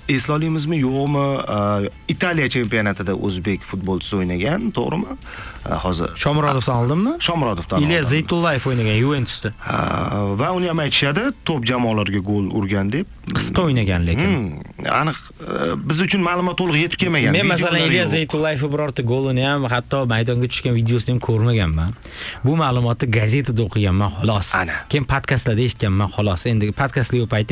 eslaymizmi yo'qmi? Italiya chempionatida o'zbek futbolchisi o'ynagan, to'g'rimi? Hozir Shomurodovdan oldinmi? Shomurodovdan. Ilya Zaytullayev o'ynagan Juventusda. Va uni ham aytishadi, top jamoalarga gol urgan deb. Qisqa o'ynagan lekin. Aniq biz uchun ma'lumot to'liq yetib kelmagan. Men masalan Ilya Zaytullayev birorta golini ham, hatto maydonga tushgan videosini ham ko'rmaganman. Bu ma'lumotni gazetada o'qiganman xolos. Keyin podkastlarda eshitganman xolos. Endi podkastli payti